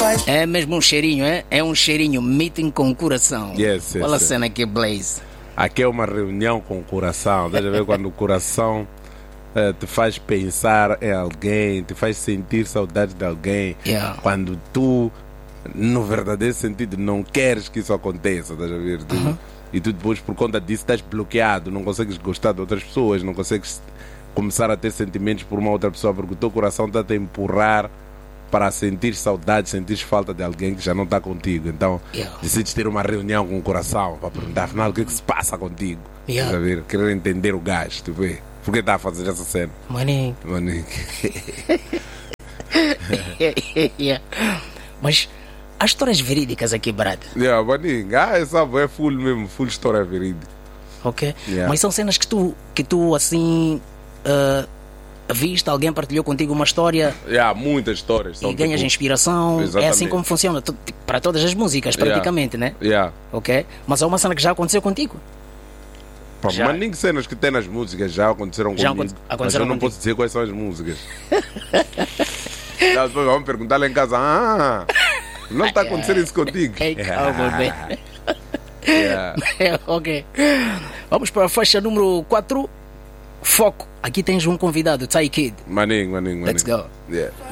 É mesmo um cheirinho, é? É um cheirinho, meeting com o coração. Yes, Olha a yes. cena aqui, Blaze. Aqui é uma reunião com o coração. Estás a ver quando o coração te faz pensar em alguém, te faz sentir saudade de alguém. Yeah. Quando tu, no verdadeiro sentido, não queres que isso aconteça. Estás a ver? E tu depois, por conta disso, estás bloqueado. Não consegues gostar de outras pessoas. Não consegues começar a ter sentimentos por uma outra pessoa, porque o teu coração está a te empurrar para sentir saudade, sentir falta de alguém que já não está contigo. Então, decides ter uma reunião com o coração para perguntar, afinal, o que é que se passa contigo? Yeah. Tá a ver? Querer entender o gajo, tu vê? Por que está a fazer essa cena? Maninho. Maninho. Yeah. Mas há histórias verídicas aqui, Brad. Maninho. Essa é full mesmo, full história verídica. Ok? Yeah. Mas são cenas que tu assim, viste, alguém partilhou contigo uma história Muitas histórias. e São ganhas tipo... inspiração. Exatamente. É assim como funciona para todas as músicas, praticamente, né? Ok? Mas é uma cena que já aconteceu contigo. Pá, Já. mas nem cenas que tem nas músicas já aconteceram Já comigo. Mas aconteceram eu não contigo. posso dizer quais são as músicas. Não, depois vamos perguntar lá em casa. Não está acontecendo isso contigo. Hey, calma, bem. Yeah. Ok. Vamos para a faixa número 4. Foco. Aqui tens um convidado, Ty Kid. Maninho. Let's go. Yeah.